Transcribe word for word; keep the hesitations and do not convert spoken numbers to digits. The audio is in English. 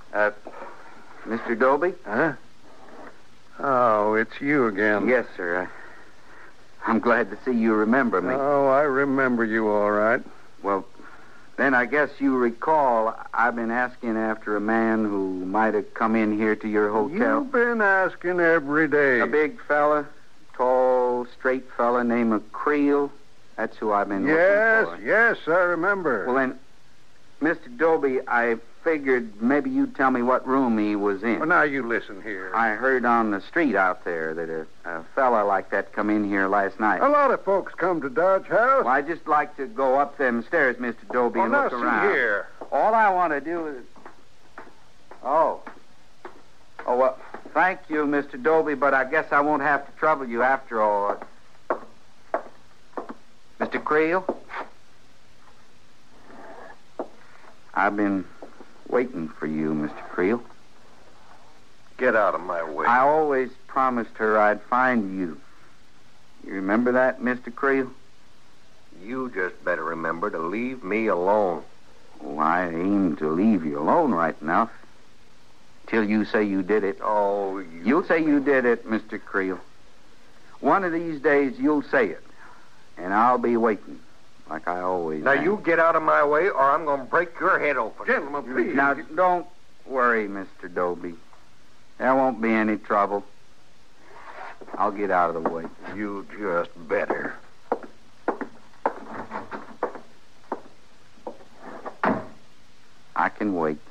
Uh, Mister Doby? Huh? Oh, it's you again. Yes, sir. I, I'm glad to see you remember me. Oh, I remember you all right. Well, then I guess you recall I've been asking after a man who might have come in here to your hotel. You've been asking every day. A big fella, tall, straight fella named Creel. That's who I've been yes, looking for. Yes, yes, I remember. Well, then, Mister Doby, I figured maybe you'd tell me what room he was in. Well, now you listen here. I heard on the street out there that a, a fella like that come in here last night. A lot of folks come to Dodge House. Well, I just like to go up them stairs, Mister Doby, oh, and now look see around. here. All I want to do is... Oh. Oh, well, thank you, Mister Doby, but I guess I won't have to trouble you after all. Mister Creel? I've been waiting for you, Mister Creel. Get out of my way. I always promised her I'd find you. You remember that, Mister Creel? You just better remember to leave me alone. Oh, I aim to leave you alone right enough. Till you say you did it. Oh, you... You'll say you did it, Mister Creel. One of these days you'll say it. And I'll be waiting, like I always Now, am. you get out of my way, or I'm going to break your head open. Gentlemen, please. Now, don't worry, Mister Doby. There won't be any trouble. I'll get out of the way. You just better. I can wait.